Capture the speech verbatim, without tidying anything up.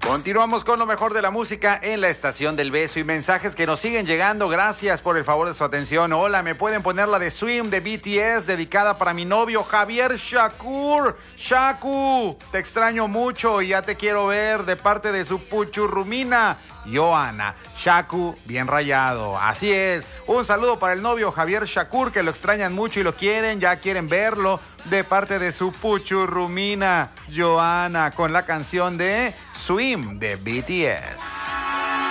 Continuamos con lo mejor de la música en la Estación del Beso y mensajes que nos siguen llegando. Gracias por el favor de su atención. Hola, ¿me pueden poner la de Swim de B T S dedicada para mi novio Javier Shakur? Shaku, te extraño mucho y ya te quiero ver, de parte de su puchurrumina, Joana. Shaku, bien rayado. Así es. Un saludo para el novio Javier Shakur, que lo extrañan mucho y lo quieren, ya quieren verlo, de parte de su puchurrumina, Joana, con la canción de Swim de B T S.